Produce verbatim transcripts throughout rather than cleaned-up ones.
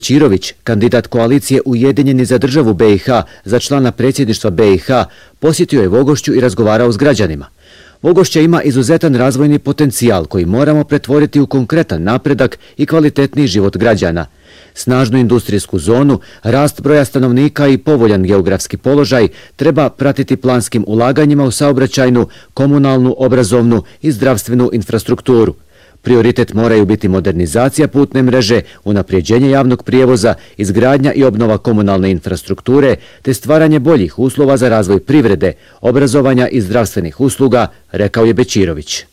Ćirović, kandidat koalicije Ujedinjeni za državu B i H za člana predsjedništva B i H, posjetio je Vogošću i razgovarao s građanima. Vogošća ima izuzetan razvojni potencijal koji moramo pretvoriti u konkretan napredak i kvalitetniji život građana. Snažnu industrijsku zonu, rast broja stanovnika i povoljan geografski položaj treba pratiti planskim ulaganjima u saobraćajnu, komunalnu, obrazovnu i zdravstvenu infrastrukturu. Prioritet moraju biti modernizacija putne mreže, unapređenje javnog prijevoza, izgradnja i obnova komunalne infrastrukture, te stvaranje boljih uslova za razvoj privrede, obrazovanja i zdravstvenih usluga, rekao je Bećirović.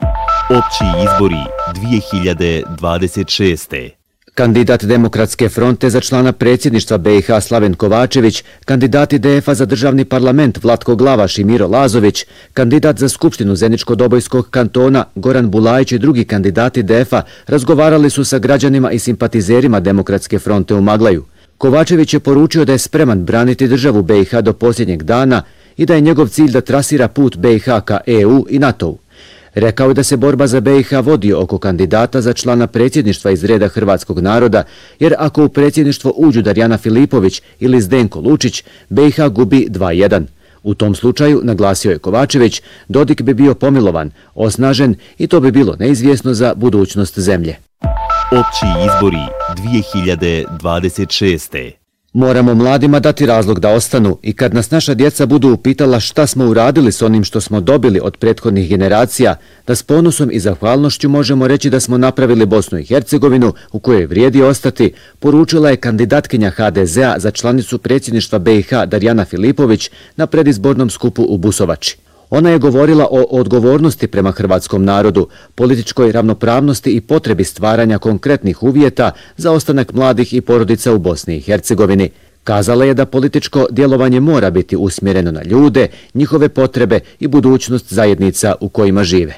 Opći izbori dvije hiljade dvadeset šeste. Kandidat Demokratske fronte za člana predsjedništva B i H Slaven Kovačević, kandidati D F a za državni parlament Vlatko Glavaš i Miro Lazović, kandidat za Skupštinu Zeničko-Dobojskog kantona Goran Bulajić i drugi kandidati D F a razgovarali su sa građanima i simpatizerima Demokratske fronte u Maglaju. Kovačević je poručio da je spreman braniti državu B i H do posljednjeg dana i da je njegov cilj da trasira put B i H ka E U i NATO-u. Rekao je da se borba za B i H vodi oko kandidata za člana predsjedništva iz reda hrvatskog naroda, jer ako u predsjedništvo uđu Darjana Filipović ili Zdenko Lučić, B i H gubi dva jedan. U tom slučaju, naglasio je Kovačević, Dodik bi bio pomilovan, osnažen i to bi bilo neizvjesno za budućnost zemlje. Opći izbori dvije hiljade dvadeset šeste. Moramo mladima dati razlog da ostanu i kad nas naša djeca budu upitala šta smo uradili s onim što smo dobili od prethodnih generacija, da s ponosom i zahvalnošću možemo reći da smo napravili Bosnu i Hercegovinu u kojoj vrijedi ostati, poručila je kandidatkinja H D Z a za članicu predsjedništva B i H Darjana Filipović na predizbornom skupu u Busovači. Ona je govorila o odgovornosti prema hrvatskom narodu, političkoj ravnopravnosti i potrebi stvaranja konkretnih uvjeta za ostanak mladih i porodica u Bosni i Hercegovini. Kazala je da političko djelovanje mora biti usmjereno na ljude, njihove potrebe i budućnost zajednica u kojima žive.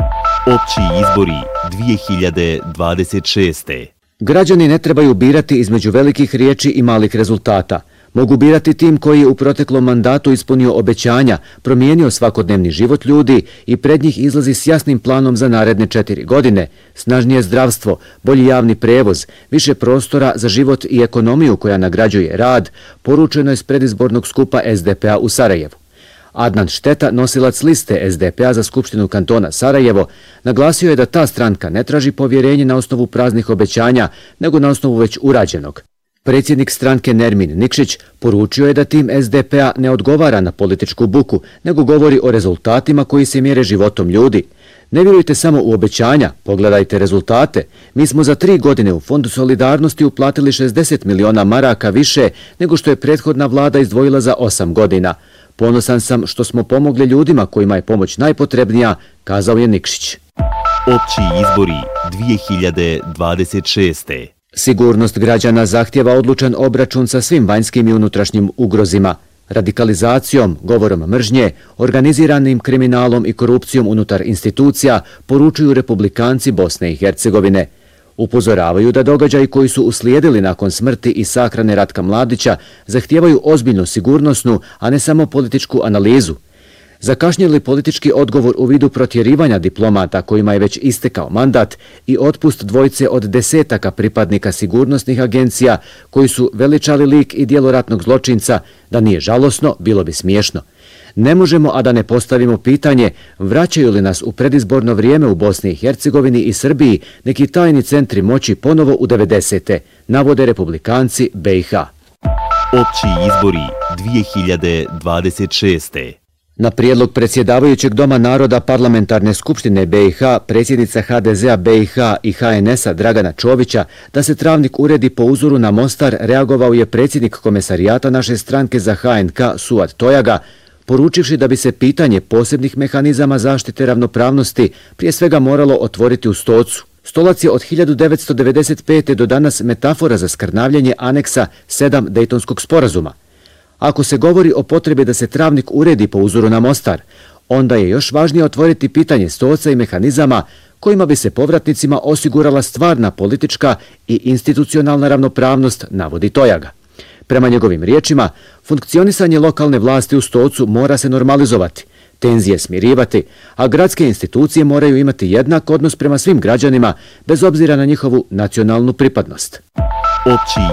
Opći izbori dvije hiljade dvadeset šeste. Građani ne trebaju birati između velikih riječi i malih rezultata. Mogu birati tim koji je u proteklom mandatu ispunio obećanja, promijenio svakodnevni život ljudi i pred njih izlazi s jasnim planom za naredne četiri godine, snažnije zdravstvo, bolji javni prevoz, više prostora za život i ekonomiju koja nagrađuje rad, poručeno je s predizbornog skupa S D P a u Sarajevu. Adnan Šteta, nosilac liste S D P a za Skupštinu kantona Sarajevo, naglasio je da ta stranka ne traži povjerenje na osnovu praznih obećanja, nego na osnovu već urađenog. Predsjednik stranke Nermin Nikšić poručio je da tim S D P a ne odgovara na političku buku, nego govori o rezultatima koji se mjere životom ljudi. Ne vjerujte samo u obećanja, pogledajte rezultate. Mi smo za tri godine u Fondu solidarnosti uplatili šezdeset miliona maraka više nego što je prethodna vlada izdvojila za osam godina. Ponosan sam što smo pomogli ljudima kojima je pomoć najpotrebnija, kazao je Nikšić. Opći izbori dvije hiljade dvadeset šeste. Sigurnost građana zahtjeva odlučan obračun sa svim vanjskim i unutrašnjim ugrozima, radikalizacijom, govorom mržnje, organiziranim kriminalom i korupcijom unutar institucija, poručuju republikanci Bosne i Hercegovine. Upozoravaju da događaji koji su uslijedili nakon smrti i sahrane Ratka Mladića zahtijevaju ozbiljnu sigurnosnu, a ne samo političku analizu. Zakašnjeli politički odgovor u vidu protjerivanja diplomata kojima je već istekao mandat i otpust dvojce od desetaka pripadnika sigurnosnih agencija koji su veličali lik i djelo ratnog zločinca, da nije žalosno, bilo bi smiješno. Ne možemo, a da ne postavimo pitanje, vraćaju li nas u predizborno vrijeme u Bosni i Hercegovini i Srbiji neki tajni centri moći ponovo u devedesete, navode republikanci B i H. Opći izbori dvije hiljade dvadeset šeste. Na prijedlog predsjedavajućeg Doma naroda Parlamentarne skupštine B i H, predsjednica H D Z a B i H i H N S a Dragana Čovića da se travnik uredi po uzoru na Mostar, reagovao je predsjednik komesarijata naše stranke za H N K Suad Tojaga, poručivši da bi se pitanje posebnih mehanizama zaštite ravnopravnosti prije svega moralo otvoriti u Stocu. Stolac je od hiljadu devetsto devedeset pete. do danas metafora za skrnavljanje aneksa sedam Dejtonskog sporazuma. Ako se govori o potrebi da se travnik uredi po uzoru na Mostar, onda je još važnije otvoriti pitanje Stoca i mehanizama kojima bi se povratnicima osigurala stvarna politička i institucionalna ravnopravnost, navodi Tojaga. Prema njegovim riječima, funkcionisanje lokalne vlasti u Stocu mora se normalizovati, tenzije smirivati, a gradske institucije moraju imati jednak odnos prema svim građanima bez obzira na njihovu nacionalnu pripadnost. Opći